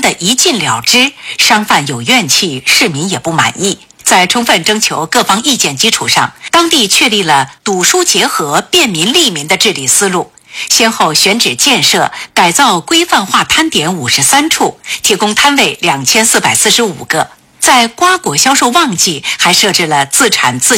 的一禁了之，商贩有怨气，市民也不满意。在充分征求各方意见基础上，当地确立了堵疏结合、便民利民的治理思路，先后选址建设、改造规范化摊点53处，提供摊位2445个。在瓜果销售旺季，还设置了自产自